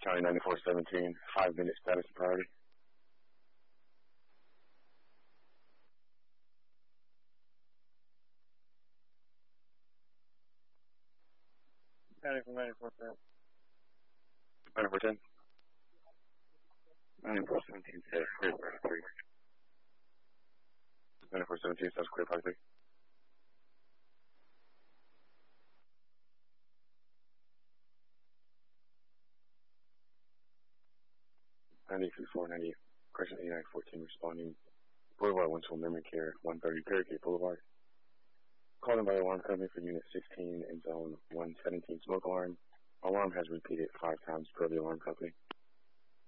County 9417, 5-minute status priority. County from 9410. 9410. 9417 says clear by 3. 9417 says clear by 3. Correction 8914 responding. Boulevard Winslow Memory Care, 130 Parakeet Boulevard. Calling by alarm company for Unit 16 in Zone 117 smoke alarm. Alarm has repeated 5 times per the alarm company.